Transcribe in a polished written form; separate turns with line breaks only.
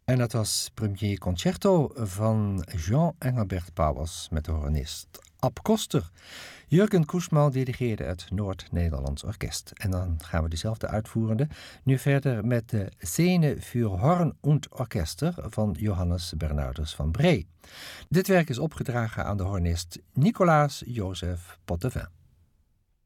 En dat was Premier Concerto van Jean Engelbert Pauwels met de hornist Ab Koster. Jurgen Koesman dirigeerde het Noord-Nederlands Orkest. En dan gaan we dezelfde uitvoerende nu verder met de Szene für Horn und Orchester van Johannes Bernardus van Bree. Dit werk is opgedragen aan de hornist Nicolaas Jozef Pottevin.